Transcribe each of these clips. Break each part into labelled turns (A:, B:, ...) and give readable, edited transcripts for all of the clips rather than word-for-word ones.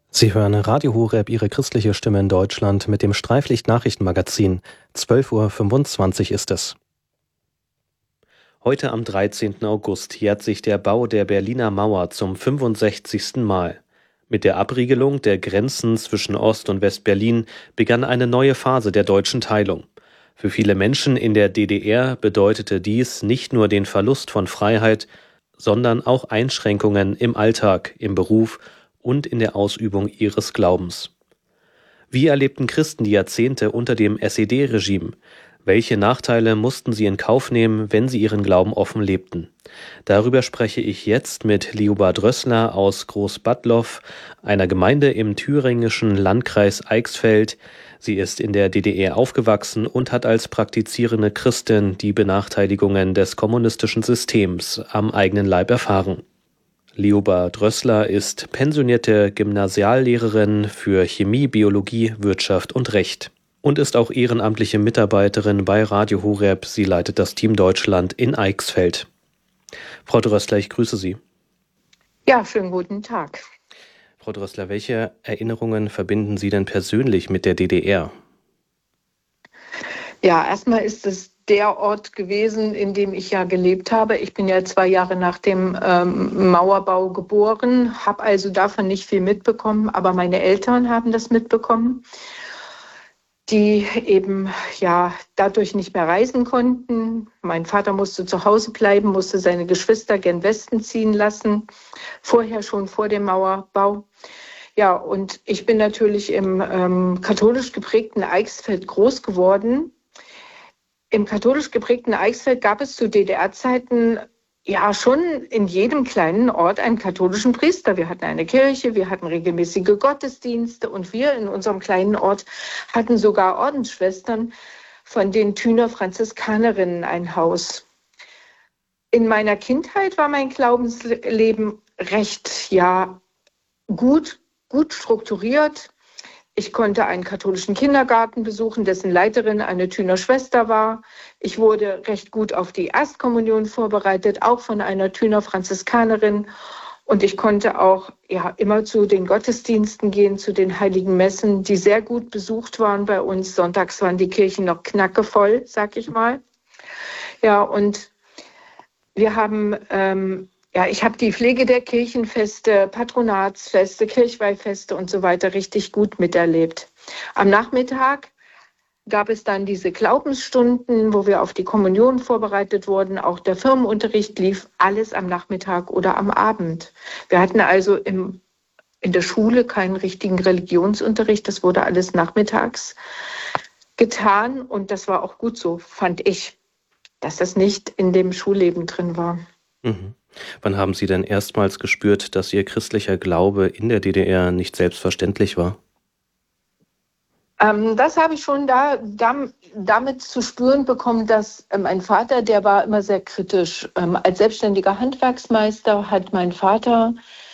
A: Sie hören Radio Horeb, Ihre christliche Stimme in Deutschland mit dem Streiflicht-Nachrichtenmagazin. 12:25 Uhr ist es. Heute am 13. August jährt sich der Bau der Berliner Mauer zum 65. Mal. Mit der Abriegelung der Grenzen zwischen Ost- und West-Berlin begann eine neue Phase der deutschen Teilung. Für viele Menschen in der DDR bedeutete dies nicht nur den Verlust von Freiheit, sondern auch Einschränkungen im Alltag, im Beruf und in der Ausübung ihres Glaubens. Wie erlebten Christen die Jahrzehnte unter dem SED-Regime? Welche Nachteile mussten sie in Kauf nehmen, wenn sie ihren Glauben offen lebten? Darüber spreche ich jetzt mit Lioba Drössler aus Großbadloff, einer Gemeinde im thüringischen Landkreis Eichsfeld. Sie ist in der DDR aufgewachsen und hat als praktizierende Christin die Benachteiligungen des kommunistischen Systems am eigenen Leib erfahren. Lioba Drössler ist pensionierte Gymnasiallehrerin für Chemie, Biologie, Wirtschaft und Recht und ist auch ehrenamtliche Mitarbeiterin bei Radio Horeb. Sie leitet das Team Deutschland in Eichsfeld. Frau Drössler, ich grüße Sie.
B: Ja, schönen guten Tag.
A: Frau Drössler, welche Erinnerungen verbinden Sie denn persönlich mit der DDR?
B: Ja, erstmal ist es der Ort gewesen, in dem ich ja gelebt habe. Ich bin ja 2 Jahre nach dem Mauerbau geboren, habe also davon nicht viel mitbekommen, aber meine Eltern haben das mitbekommen, die eben ja dadurch nicht mehr reisen konnten. Mein Vater musste zu Hause bleiben, musste seine Geschwister gen Westen ziehen lassen, vorher schon vor dem Mauerbau. Ja, und ich bin natürlich im katholisch geprägten Eichsfeld groß geworden. Im katholisch geprägten Eichsfeld gab es zu DDR-Zeiten ja schon in jedem kleinen Ort einen katholischen Priester. Wir hatten eine Kirche, wir hatten regelmäßige Gottesdienste und wir in unserem kleinen Ort hatten sogar Ordensschwestern von den Thüner Franziskanerinnen ein Haus. In meiner Kindheit war mein Glaubensleben recht gut strukturiert. Ich konnte einen katholischen Kindergarten besuchen, dessen Leiterin eine Thüner Schwester war. Ich wurde recht gut auf die Erstkommunion vorbereitet, auch von einer Thüner Franziskanerin. Und ich konnte auch immer zu den Gottesdiensten gehen, zu den heiligen Messen, die sehr gut besucht waren bei uns. Sonntags waren die Kirchen noch knackevoll, sag ich mal. Ja, und wir haben ich habe die Pflege der Kirchenfeste, Patronatsfeste, Kirchweihfeste und so weiter richtig gut miterlebt. Am Nachmittag gab es dann diese Glaubensstunden, wo wir auf die Kommunion vorbereitet wurden. Auch der Firmenunterricht lief alles am Nachmittag oder am Abend. Wir hatten also in der Schule keinen richtigen Religionsunterricht. Das wurde alles nachmittags getan und das war auch gut so, fand ich, dass das nicht in dem Schulleben drin war.
A: Mhm. Wann haben Sie denn erstmals gespürt, dass Ihr christlicher Glaube in der DDR nicht selbstverständlich war?
B: Das habe ich schon damit zu spüren bekommen, dass mein Vater, der war immer sehr kritisch. Als selbstständiger Handwerksmeister hat mein Vater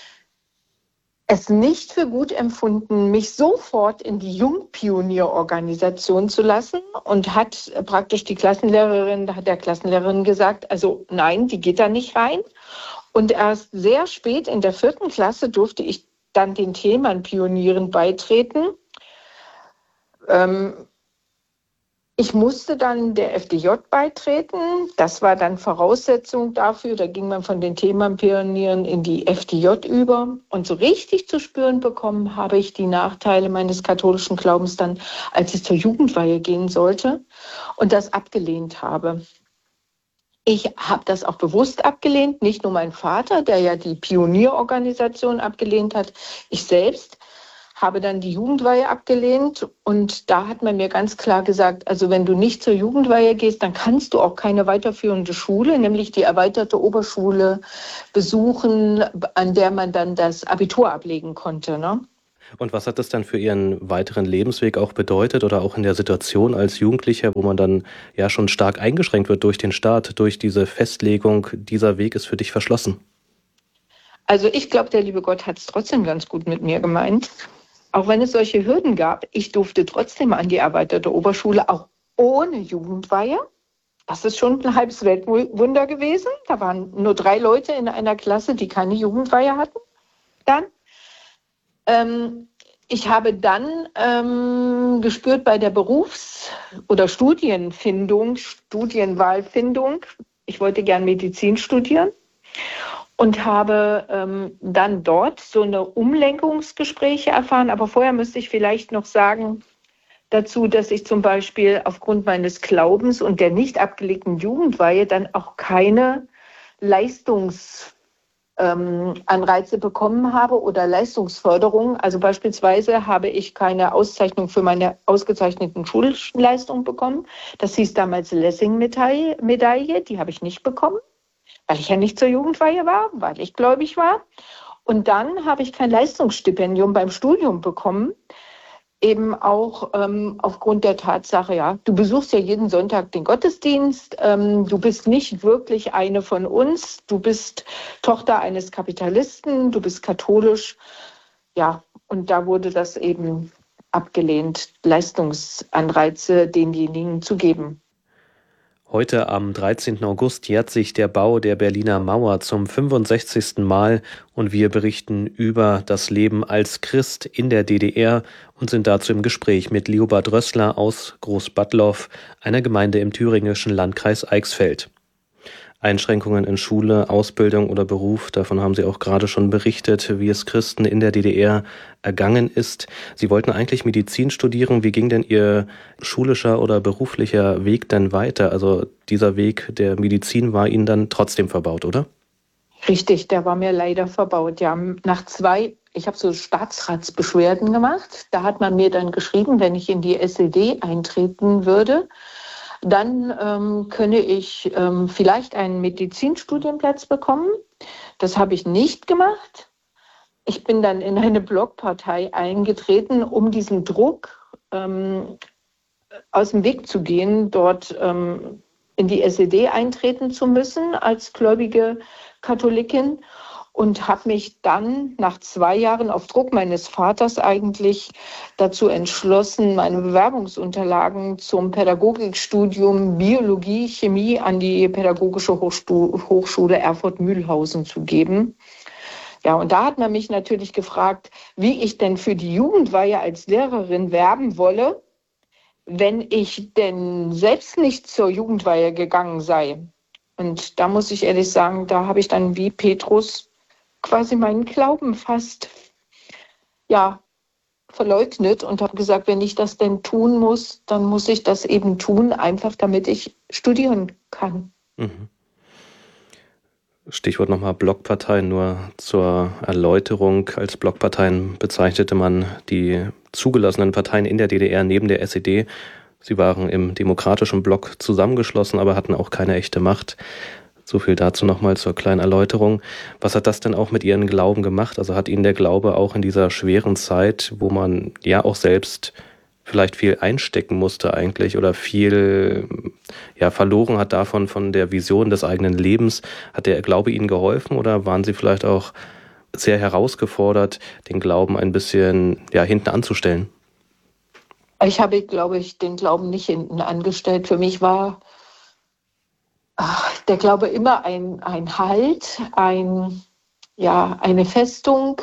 B: es nicht für gut empfunden, mich sofort in die Jungpionierorganisation zu lassen und hat praktisch der Klassenlehrerin gesagt, also nein, die geht da nicht rein. Und erst sehr spät in der 4. Klasse durfte ich dann den Thälmann-Pionieren beitreten. Ich musste dann der FDJ beitreten. Das war dann Voraussetzung dafür. Da ging man von den Thälmann-Pionieren in die FDJ über. Und so richtig zu spüren bekommen habe ich die Nachteile meines katholischen Glaubens dann, als ich zur Jugendweihe gehen sollte und das abgelehnt habe. Ich habe das auch bewusst abgelehnt, nicht nur mein Vater, der ja die Pionierorganisation abgelehnt hat. Ich selbst habe dann die Jugendweihe abgelehnt und da hat man mir ganz klar gesagt, also wenn du nicht zur Jugendweihe gehst, dann kannst du auch keine weiterführende Schule, nämlich die erweiterte Oberschule besuchen, an der man dann das Abitur ablegen konnte, ne?
A: Und was hat das dann für Ihren weiteren Lebensweg auch bedeutet oder auch in der Situation als Jugendlicher, wo man dann ja schon stark eingeschränkt wird durch den Staat, durch diese Festlegung, dieser Weg ist für dich verschlossen?
B: Also ich glaube, der liebe Gott hat es trotzdem ganz gut mit mir gemeint. Auch wenn es solche Hürden gab, ich durfte trotzdem an die erweiterte Oberschule, auch ohne Jugendweihe. Das ist schon ein halbes Weltwunder gewesen. Da waren nur 3 Leute in einer Klasse, die keine Jugendweihe hatten. Dann Ich habe dann gespürt bei der oder Studienwahlfindung, ich wollte gern Medizin studieren und habe dann dort so eine Umlenkungsgespräche erfahren. Aber vorher müsste ich vielleicht noch sagen dazu, dass ich zum Beispiel aufgrund meines Glaubens und der nicht abgelegten Jugendweihe dann auch keine Leistungsanreize bekommen habe oder Leistungsförderung. Also beispielsweise habe ich keine Auszeichnung für meine ausgezeichneten schulischen Leistungen bekommen. Das hieß damals Lessing-Medaille. Die habe ich nicht bekommen, weil ich ja nicht zur Jugendweihe war, weil ich gläubig war. Und dann habe ich kein Leistungsstipendium beim Studium bekommen. Eben auch aufgrund der Tatsache, ja, du besuchst ja jeden Sonntag den Gottesdienst, du bist nicht wirklich eine von uns, du bist Tochter eines Kapitalisten, du bist katholisch, ja, und da wurde das eben abgelehnt, Leistungsanreize denjenigen zu geben.
A: Heute am 13. August jährt sich der Bau der Berliner Mauer zum 65. Mal und wir berichten über das Leben als Christ in der DDR und sind dazu im Gespräch mit Liobald Rössler aus Großbattlow, einer Gemeinde im thüringischen Landkreis Eichsfeld. Einschränkungen in Schule, Ausbildung oder Beruf, davon haben Sie auch gerade schon berichtet, wie es Christen in der DDR ergangen ist. Sie wollten eigentlich Medizin studieren. Wie ging denn Ihr schulischer oder beruflicher Weg denn weiter? Also dieser Weg der Medizin war Ihnen dann trotzdem verbaut, oder?
B: Richtig, der war mir leider verbaut. Ja, ich habe so Staatsratsbeschwerden gemacht. Da hat man mir dann geschrieben, wenn ich in die SED eintreten würde, dann könne ich vielleicht einen Medizinstudienplatz bekommen. Das habe ich nicht gemacht. Ich bin dann in eine Blockpartei eingetreten, um diesen Druck aus dem Weg zu gehen, dort in die SED eintreten zu müssen als gläubige Katholikin. Und habe mich dann nach 2 Jahren auf Druck meines Vaters eigentlich dazu entschlossen, meine Bewerbungsunterlagen zum Pädagogikstudium Biologie, Chemie an die Pädagogische Hochschule Erfurt-Mühlhausen zu geben. Ja, und da hat man mich natürlich gefragt, wie ich denn für die Jugendweihe als Lehrerin werben wolle, wenn ich denn selbst nicht zur Jugendweihe gegangen sei. Und da muss ich ehrlich sagen, da habe ich dann wie Petrus quasi meinen Glauben fast verleugnet und habe gesagt, wenn ich das denn tun muss, dann muss ich das eben tun, einfach damit ich studieren kann.
A: Mhm. Stichwort nochmal Blockparteien, nur zur Erläuterung. Als Blockparteien bezeichnete man die zugelassenen Parteien in der DDR neben der SED. Sie waren im demokratischen Block zusammengeschlossen, aber hatten auch keine echte Macht. So viel dazu nochmal zur kleinen Erläuterung. Was hat das denn auch mit Ihren Glauben gemacht? Also hat Ihnen der Glaube auch in dieser schweren Zeit, wo man ja auch selbst vielleicht viel einstecken musste eigentlich oder viel verloren hat davon, von der Vision des eigenen Lebens, hat der Glaube Ihnen geholfen oder waren Sie vielleicht auch sehr herausgefordert, den Glauben ein bisschen hinten anzustellen?
B: Ich habe, glaube ich, den Glauben nicht hinten angestellt. Für mich war der Glaube immer ein Halt, eine Festung.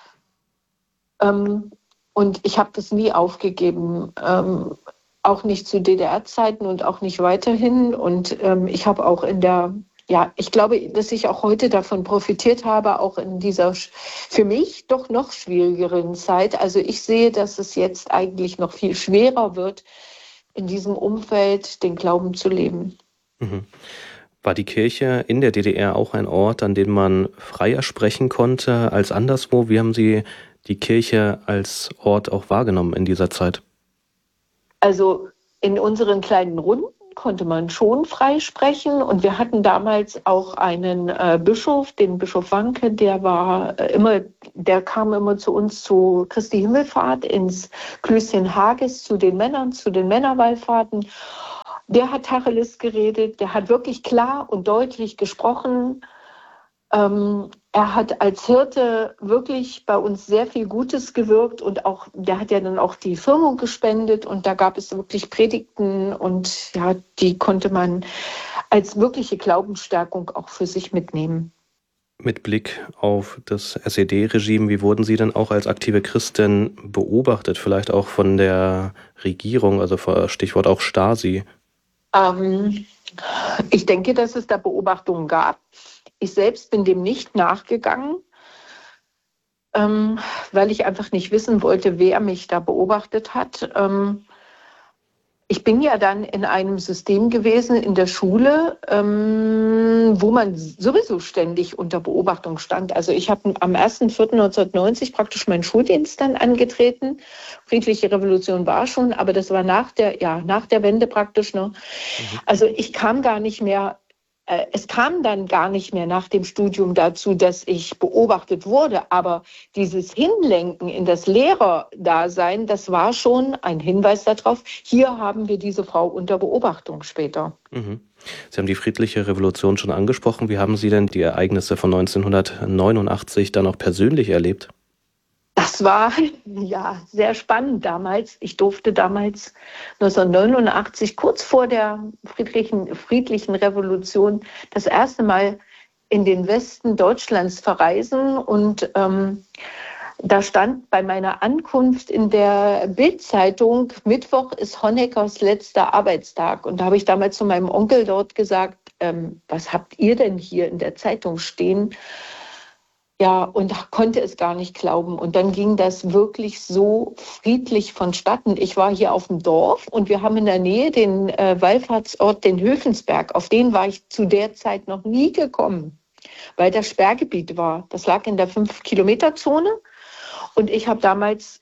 B: Und ich habe das nie aufgegeben, auch nicht zu DDR-Zeiten und auch nicht weiterhin. Und ich habe auch ich glaube, dass ich auch heute davon profitiert habe, auch in dieser für mich doch noch schwierigeren Zeit. Also ich sehe, dass es jetzt eigentlich noch viel schwerer wird, in diesem Umfeld den Glauben zu leben.
A: Mhm. War die Kirche in der DDR auch ein Ort, an dem man freier sprechen konnte als anderswo? Wie haben Sie die Kirche als Ort auch wahrgenommen in dieser Zeit?
B: Also in unseren kleinen Runden konnte man schon frei sprechen und wir hatten damals auch einen Bischof, den Bischof Wanke, der kam immer zu uns zu Christi Himmelfahrt ins Klößchen Hages zu den Männerwallfahrten. Der hat Tacheles geredet, der hat wirklich klar und deutlich gesprochen. Er hat als Hirte wirklich bei uns sehr viel Gutes gewirkt und auch, der hat ja dann auch die Firmung gespendet und da gab es wirklich Predigten und die konnte man als wirkliche Glaubensstärkung auch für sich mitnehmen.
A: Mit Blick auf das SED-Regime, wie wurden Sie denn auch als aktive Christin beobachtet, vielleicht auch von der Regierung, also Stichwort auch Stasi?
B: Ich denke, dass es da Beobachtungen gab. Ich selbst bin dem nicht nachgegangen, weil ich einfach nicht wissen wollte, wer mich da beobachtet hat. Ich bin ja dann in einem System gewesen in der Schule, wo man sowieso ständig unter Beobachtung stand. Also ich habe am 1.4.1990 praktisch meinen Schuldienst dann angetreten. Friedliche Revolution war schon, aber das war nach der Wende praktisch. Ne? Also ich kam gar nicht mehr. Es kam dann gar nicht mehr nach dem Studium dazu, dass ich beobachtet wurde. Aber dieses Hinlenken in das Lehrerdasein, das war schon ein Hinweis darauf, hier haben wir diese Frau unter Beobachtung später.
A: Mhm. Sie haben die friedliche Revolution schon angesprochen. Wie haben Sie denn die Ereignisse von 1989 dann auch persönlich erlebt?
B: Das war ja sehr spannend damals. Ich durfte damals 1989, kurz vor der friedlichen Revolution, das erste Mal in den Westen Deutschlands verreisen. Und da stand bei meiner Ankunft in der Bild-Zeitung, Mittwoch ist Honeckers letzter Arbeitstag. Und da habe ich damals zu meinem Onkel dort gesagt, was habt ihr denn hier in der Zeitung stehen? Ja, und konnte es gar nicht glauben. Und dann ging das wirklich so friedlich vonstatten. Ich war hier auf dem Dorf und wir haben in der Nähe den Wallfahrtsort, den Höfensberg. Auf den war ich zu der Zeit noch nie gekommen, weil das Sperrgebiet war. Das lag in der 5-Kilometer-Zone. Und ich habe damals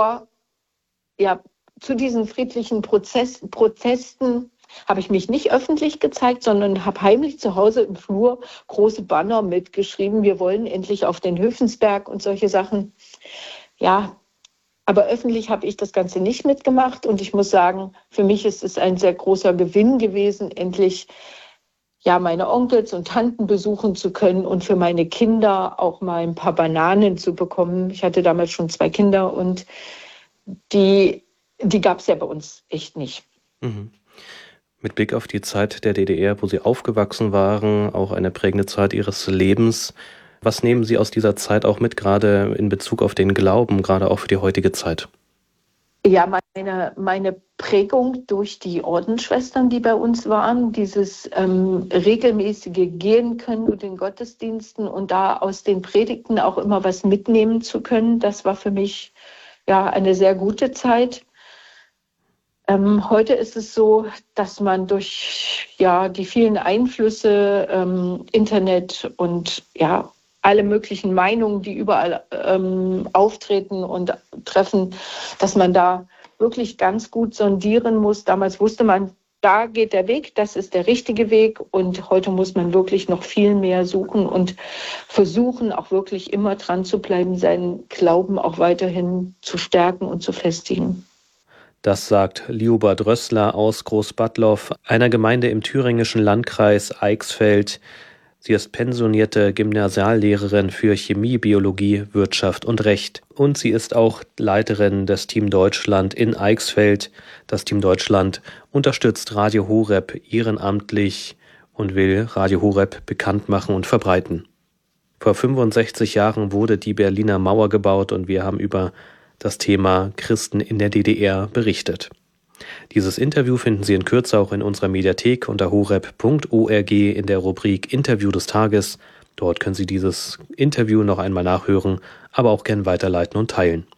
B: zu diesen friedlichen Protesten habe ich mich nicht öffentlich gezeigt, sondern habe heimlich zu Hause im Flur große Banner mitgeschrieben. Wir wollen endlich auf den Höfensberg und solche Sachen. Ja, aber öffentlich habe ich das Ganze nicht mitgemacht. Und ich muss sagen, für mich ist es ein sehr großer Gewinn gewesen, endlich meine Onkels und Tanten besuchen zu können und für meine Kinder auch mal ein paar Bananen zu bekommen. Ich hatte damals schon 2 Kinder und die gab es ja bei uns echt nicht.
A: Mhm. Mit Blick auf die Zeit der DDR, wo Sie aufgewachsen waren, auch eine prägende Zeit Ihres Lebens. Was nehmen Sie aus dieser Zeit auch mit, gerade in Bezug auf den Glauben, gerade auch für die heutige Zeit?
B: Ja, meine Prägung durch die Ordensschwestern, die bei uns waren, dieses regelmäßige Gehen können zu den Gottesdiensten und da aus den Predigten auch immer was mitnehmen zu können, das war für mich eine sehr gute Zeit. Heute ist es so, dass man durch die vielen Einflüsse, Internet und alle möglichen Meinungen, die überall auftreten und treffen, dass man da wirklich ganz gut sondieren muss. Damals wusste man, da geht der Weg, das ist der richtige Weg. Und heute muss man wirklich noch viel mehr suchen und versuchen, auch wirklich immer dran zu bleiben, seinen Glauben auch weiterhin zu stärken und zu festigen.
A: Das sagt Liuba Drössler aus Großbattlow, einer Gemeinde im thüringischen Landkreis Eichsfeld. Sie ist pensionierte Gymnasiallehrerin für Chemie, Biologie, Wirtschaft und Recht. Und sie ist auch Leiterin des Team Deutschland in Eichsfeld. Das Team Deutschland unterstützt Radio Horeb ehrenamtlich und will Radio Horeb bekannt machen und verbreiten. Vor 65 Jahren wurde die Berliner Mauer gebaut und wir haben über das Thema Christen in der DDR berichtet. Dieses Interview finden Sie in Kürze auch in unserer Mediathek unter horeb.org in der Rubrik Interview des Tages. Dort können Sie dieses Interview noch einmal nachhören, aber auch gern weiterleiten und teilen.